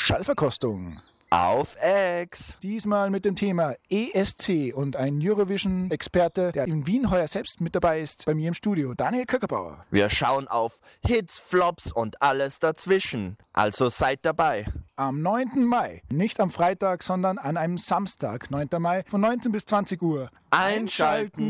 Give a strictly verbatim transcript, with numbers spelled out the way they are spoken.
Schallverkostung. Auf Ex. Diesmal mit dem Thema E S C und ein Eurovision-Experte, der in Wien heuer selbst mit dabei ist, bei mir im Studio, Daniel Köckerbauer. Wir schauen auf Hits, Flops und alles dazwischen. Also seid dabei. Am neunten Mai, nicht am Freitag, sondern an einem Samstag, neunten Mai, von neunzehn bis zwanzig Uhr. Einschalten.